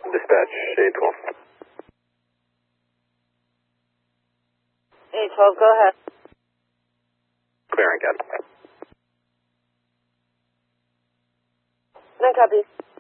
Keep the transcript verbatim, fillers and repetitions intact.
Dispatch, A twelve. A twelve, go ahead. Clearing, Captain. No copy.